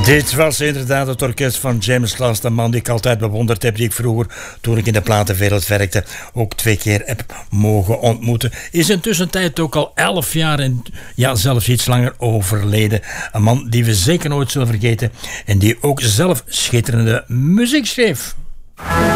Dit was inderdaad het orkest van James Last, een man die ik altijd bewonderd heb, die ik vroeger, toen ik in de platenwereld werkte, ook 2 keer heb mogen ontmoeten. Is intussen tijd ook al 11 jaar en ja, zelfs iets langer overleden. Een man die we zeker nooit zullen vergeten en die ook zelf schitterende muziek schreef.